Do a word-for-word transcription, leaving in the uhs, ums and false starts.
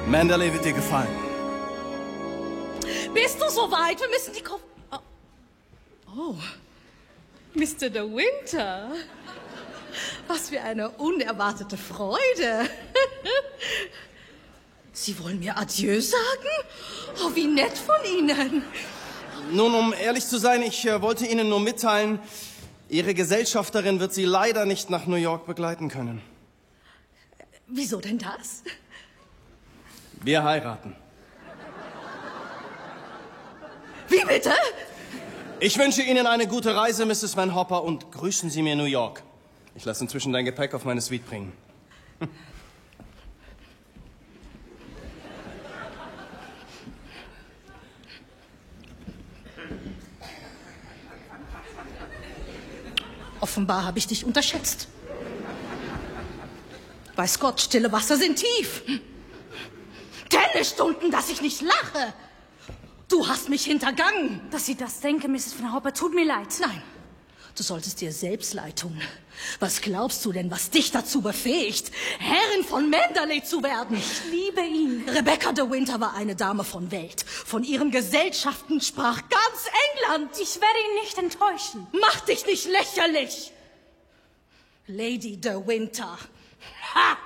Manderley wird dir gefallen. Bist du soweit? Wir müssen die Kopf... Oh. oh. Mister De Winter. Was für eine unerwartete Freude. Sie wollen mir Adieu sagen? Oh, wie nett von Ihnen. Nun, um ehrlich zu sein, ich äh, wollte Ihnen nur mitteilen, Ihre Gesellschafterin wird Sie leider nicht nach New York begleiten können. Wieso denn das? Wir heiraten. Wie bitte? Ich wünsche Ihnen eine gute Reise, Misses Van Hopper, und grüßen Sie mir New York. Ich lasse inzwischen dein Gepäck auf meine Suite bringen. Hm. Offenbar habe ich dich unterschätzt. Weiß Gott, stille Wasser sind tief. Tennisstunden, dass ich nicht lache. Du hast mich hintergangen. Dass Sie das denken, Misses Van Hopper, tut mir leid. Nein, du solltest dir selbst leid tun. Was glaubst du denn, was dich dazu befähigt, Herrin von Manderley zu werden? Ich liebe ihn. Rebecca de Winter war eine Dame von Welt. Von ihren Gesellschaften sprach ganz England. Ich werde ihn nicht enttäuschen. Mach dich nicht lächerlich. Lady de Winter. Ha!